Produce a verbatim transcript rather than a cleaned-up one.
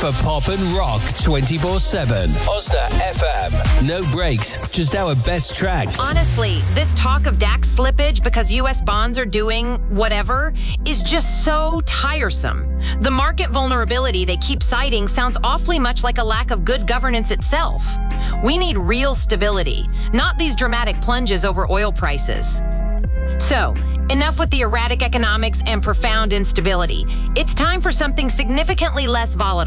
for pop and rock twenty-four seven. Osna F M. No breaks, just our best tracks. Honestly, this talk of D A X slippage because U S bonds are doing whatever is just so tiresome. The market vulnerability they keep citing sounds awfully much like a lack of good governance itself. We need real stability, not these dramatic plunges over oil prices. So, enough with the erratic economics and profound instability. It's time for something significantly less volatile.